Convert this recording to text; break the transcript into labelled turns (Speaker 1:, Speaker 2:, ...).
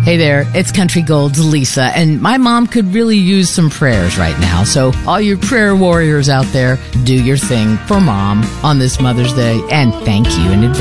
Speaker 1: Hey there, it's Country Gold's Lisa, and my mom could really use some prayers right now. So all you prayer warriors out there, do your thing for Mom on this Mother's Day, and thank you in advance.